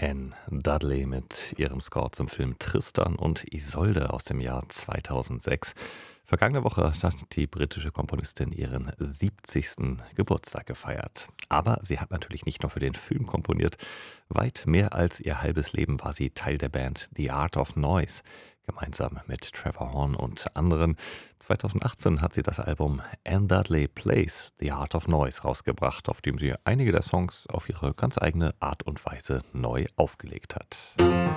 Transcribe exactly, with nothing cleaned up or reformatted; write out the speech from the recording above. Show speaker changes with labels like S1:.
S1: Anne Dudley mit ihrem Score zum Film Tristan und Isolde aus dem Jahr zweitausendsechs. Vergangene Woche hat die britische Komponistin ihren siebzigsten Geburtstag gefeiert. Aber sie hat natürlich nicht nur für den Film komponiert. Weit mehr als ihr halbes Leben war sie Teil der Band The Art of Noise. Gemeinsam mit Trevor Horn und anderen. zweitausendachtzehn hat sie das Album Anne Dudley Plays The Art of Noise rausgebracht, auf dem sie einige der Songs auf ihre ganz eigene Art und Weise neu aufgelegt hat.